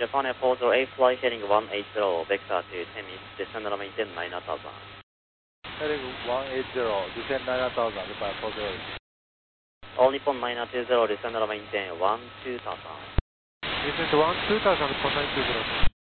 Japan Air 408 fly heading 180, vector to Temis, descend and maintain 9000. Heading 180, descend 9000, Japan 408. All Nippon 920, descend and maintain 12000. Descend 12000, Nippon 920.